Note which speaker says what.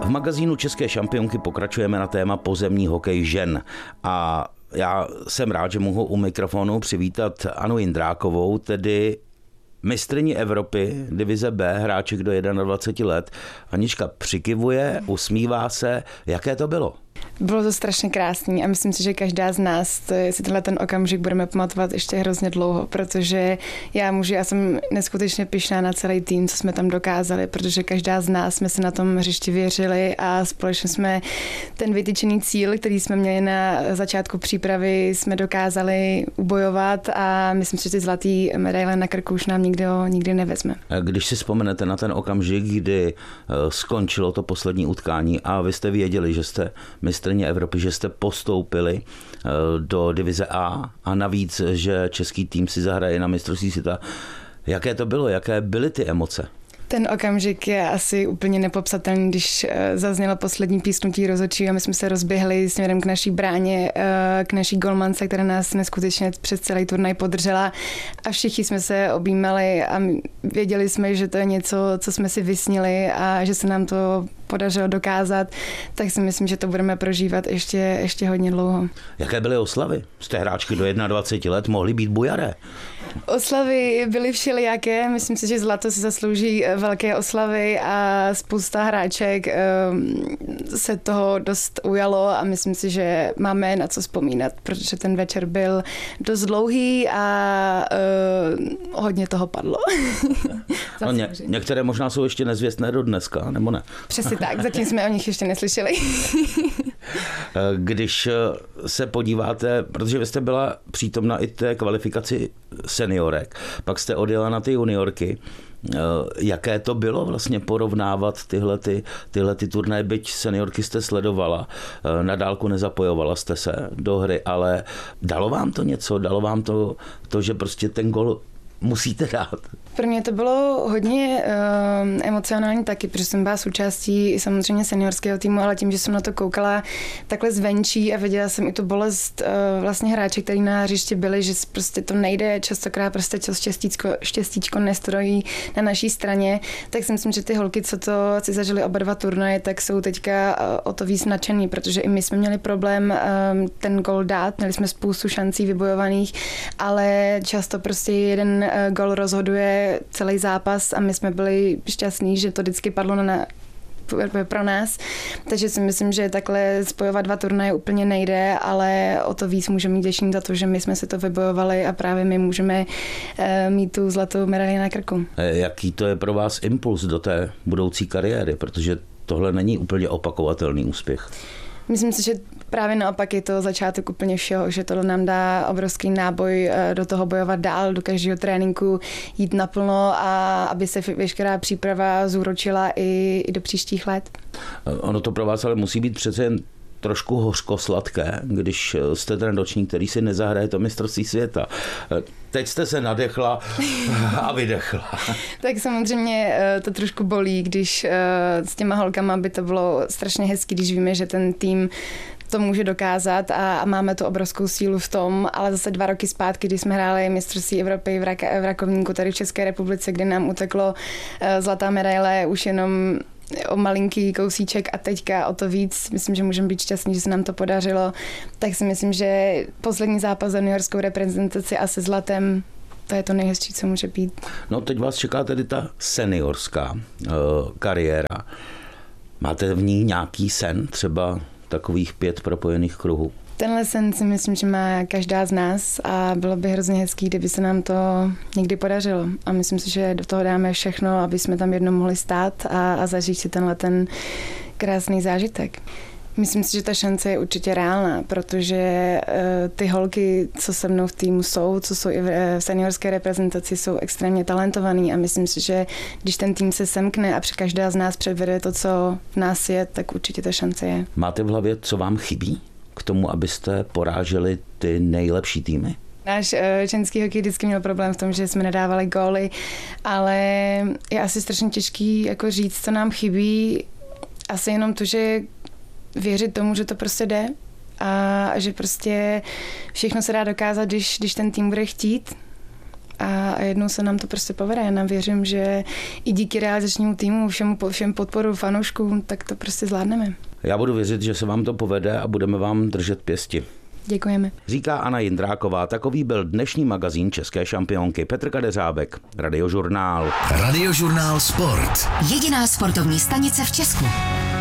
Speaker 1: V magazínu České šampionky pokračujeme na téma pozemní hokej žen a já jsem rád, že mohu u mikrofonu přivítat Anu Jindrákovou, tedy mistryni Evropy, divize B, hráček do 21 let. Anička přikivuje, usmívá se. Jaké to bylo?
Speaker 2: Bylo to strašně krásný a myslím si, že každá z nás si tenhle ten okamžik budeme pamatovat ještě hrozně dlouho, protože já jsem neskutečně pyšná na celý tým, co jsme tam dokázali, protože každá z nás jsme si na tom hřišti věřili a společně jsme ten vytyčený cíl, který jsme měli na začátku přípravy, jsme dokázali ubojovat a myslím si, že ty zlatý medaile na krku už nám nikdy nevezme.
Speaker 1: Když si vzpomenete na ten okamžik, kdy skončilo to poslední utkání a vy jste věděli, že jste mistryně Evropy, že jste postoupili do divize A a navíc, že český tým si zahraje na mistrovství světa. Jaké to bylo? Jaké byly ty emoce?
Speaker 2: Ten okamžik je asi úplně nepopsatelný, když zaznělo poslední písknutí rozhodčího a my jsme se rozběhli směrem k naší bráně, k naší golmance, která nás neskutečně přes celý turnaj podržela a všichni jsme se objímali a věděli jsme, že to je něco, co jsme si vysnili a že se nám to podařilo dokázat, tak si myslím, že to budeme prožívat ještě hodně dlouho.
Speaker 1: Jaké byly oslavy? Jste hráčky do 21 let, mohly být bujaré.
Speaker 2: Oslavy byly všelijaké, myslím si, že zlato si zaslouží velké oslavy a spousta hráček se toho dost ujalo a myslím si, že máme na co vzpomínat, protože ten večer byl dost dlouhý a hodně toho padlo.
Speaker 1: No, některé možná jsou ještě nezvěstné do dneska, nebo ne?
Speaker 2: Přesně tak, zatím jsme o nich ještě neslyšeli.
Speaker 1: Když se podíváte, protože vy jste byla přítomna i té kvalifikaci seniorek, pak jste odjela na ty juniorky. Jaké to bylo vlastně porovnávat tyhle turnaje, byť seniorky jste sledovala, na dálku nezapojovala jste se do hry, ale dalo vám to něco? Dalo vám to, že prostě ten gol musíte dát?
Speaker 2: Pro mě to bylo hodně emocionální taky, protože jsem byla součástí samozřejmě seniorského týmu, ale tím, že jsem na to koukala takhle zvenčí a viděla jsem i tu bolest vlastně hráče, který na hřišti byli, že prostě to nejde, častokrát prostě štěstíčko nestojí na naší straně, tak si myslím, že ty holky, co to si zažili oba dva turnaje, tak jsou teďka o to víc nadšený, protože i my jsme měli problém ten gol dát, měli jsme spoustu šancí vybojovaných, ale často prostě jeden gol rozhoduje celý zápas a my jsme byli šťastní, že to vždycky padlo pro nás. Takže si myslím, že takhle spojovat dva turnaje úplně nejde, ale o to víc můžeme mít těšení za to, že my jsme si to vybojovali a právě my můžeme mít tu zlatou medaili na krku.
Speaker 1: Jaký to je pro vás impuls do té budoucí kariéry, protože tohle není úplně opakovatelný úspěch?
Speaker 2: Myslím si, že právě naopak je to začátek úplně všeho, že to nám dá obrovský náboj do toho bojovat dál, do každého tréninku jít naplno a aby se veškerá příprava zúročila i do příštích let.
Speaker 1: Ono to pro vás ale musí být přece jen trošku hořko-sladké, když jste ten ročník, který si nezahraje to mistrovství světa. Teď jste se nadechla a vydechla. Tak
Speaker 2: samozřejmě to trošku bolí, když s těma holkama by to bylo strašně hezký, když víme, že ten tým to může dokázat a máme tu obrovskou sílu v tom, ale zase 2 roky zpátky, když jsme hráli mistrovství Evropy v Rakovníku tady v České republice, kde nám uteklo zlatá medaile už jenom o malinký kousíček a teďka o to víc. Myslím, že můžeme být šťastní, že se nám to podařilo. Tak si myslím, že poslední zápas za juniorskou reprezentaci a se zlatem, to je to nejhezčí, co může být.
Speaker 1: No teď vás čeká tedy ta seniorská kariéra. Máte v ní nějaký sen, třeba takových 5 propojených kruhů?
Speaker 2: Tenhle sen si myslím, že má každá z nás a bylo by hrozně hezký, kdyby se nám to někdy podařilo. A myslím si, že do toho dáme všechno, aby jsme tam jednou mohli stát a zažít si ten krásný zážitek. Myslím si, že ta šance je určitě reálná, protože ty holky, co se mnou v týmu jsou, co jsou i v seniorské reprezentaci, jsou extrémně talentovaný a myslím si, že když ten tým se semkne a každá z nás předvede to, co v nás je, tak určitě ta šance je.
Speaker 1: Máte v hlavě, co vám chybí k tomu, abyste poráželi ty nejlepší týmy?
Speaker 2: Náš ženský hokej vždycky měl problém v tom, že jsme nedávali góly, ale je asi strašně těžký jako říct, co nám chybí. Asi jenom to, že věřit tomu, že to prostě jde a že prostě všechno se dá dokázat, když ten tým bude chtít. a jednou se nám to prostě povede. Já věřím, že i díky realizačnímu týmu, všem podporu fanouškům, tak to prostě zvládneme.
Speaker 1: Já budu věřit, že se vám to povede a budeme vám držet pěsti.
Speaker 2: Děkujeme.
Speaker 1: Říká Anna Jindráková. Takový byl dnešní magazín české šampionky. Petr Kadeřábek, Radiožurnál.
Speaker 3: Radiožurnál Sport.
Speaker 4: Jediná sportovní stanice v Česku.